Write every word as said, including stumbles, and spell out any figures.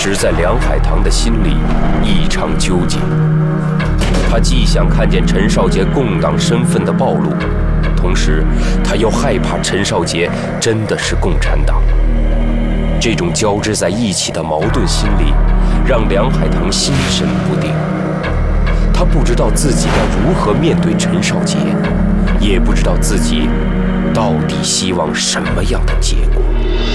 时在梁海棠的心里异常纠结。他既想看见陈少杰共党身份的暴露，同时他又害怕陈少杰真的是共产党。这种交织在一起的矛盾心理让梁海棠心神不定。他不知道自己该如何面对陈少杰，也不知道自己到底希望什么样的结果。